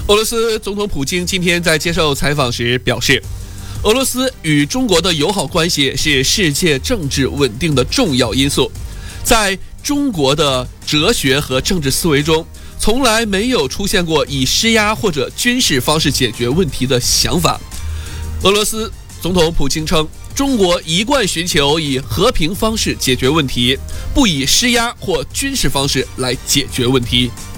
俄罗斯总统普京今天在接受采访时表示，俄罗斯与中国的友好关系是世界政治稳定的重要因素。在中国的哲学和政治思维中，从来没有出现过以施压或者军事方式解决问题的想法。俄罗斯总统普京称，中国一贯寻求以和平方式解决问题，不以施压或军事方式来解决问题。